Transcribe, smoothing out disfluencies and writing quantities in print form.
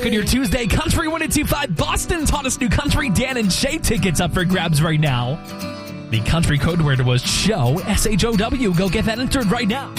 o'clock on your Tuesday. Country 102.5 Boston's hottest new country Dan and Shay tickets up for grabs right now. The country code word was SHOW, SHOW. Go get that entered right now.